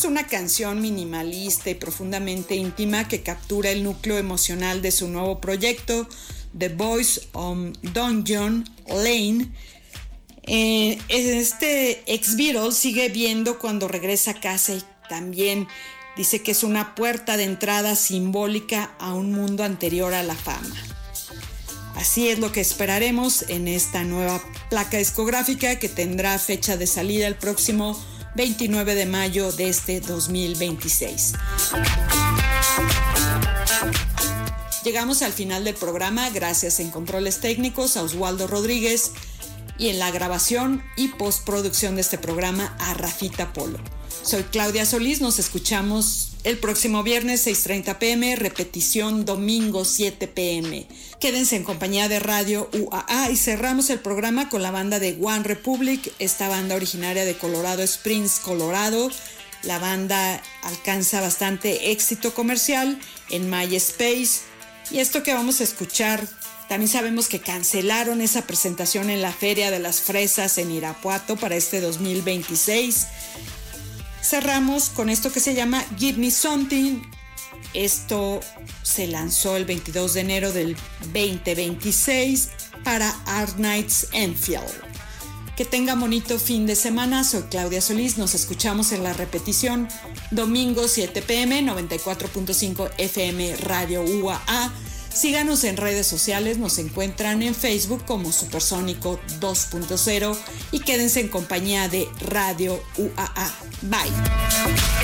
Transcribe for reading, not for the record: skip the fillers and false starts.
una canción minimalista y profundamente íntima que captura el núcleo emocional de su nuevo proyecto, The Boys on Dungeon Lane. Este ex-Beatle sigue viendo cuando regresa a casa y también dice que es una puerta de entrada simbólica a un mundo anterior a la fama. Así es lo que esperaremos en esta nueva placa discográfica que tendrá fecha de salida el próximo 29 de mayo de este 2026. Llegamos al final del programa, gracias en controles técnicos a Oswaldo Rodríguez y en la grabación y postproducción de este programa a Rafita Polo. Soy Claudia Solís, nos escuchamos el próximo viernes 6:30 p.m, repetición domingo 7 p.m. Quédense en compañía de Radio UAA y cerramos el programa con la banda de One Republic, esta banda originaria de Colorado Springs, Colorado. La banda alcanza bastante éxito comercial en MySpace y esto que vamos a escuchar, también sabemos que cancelaron esa presentación en la Feria de las Fresas en Irapuato para este 2026. Cerramos con esto que se llama Give Me Something. Esto se lanzó el 22 de enero del 2026 para Art Nights Enfield. Que tengan bonito fin de semana. Soy Claudia Solís. Nos escuchamos en la repetición domingo 7 p.m. 94.5 FM Radio UAA. Síganos en redes sociales, nos encuentran en Facebook como Supersónico 2.0 y quédense en compañía de Radio UAA. Bye.